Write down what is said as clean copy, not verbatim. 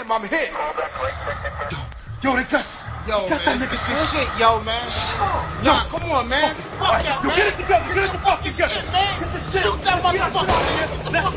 him, I'm hit. Yo, they got that nigga shit, yo, man. Nah, come on, man. Fuck that, man. Get it together, get it the fuck together. Shit, man. Shoot that motherfucker.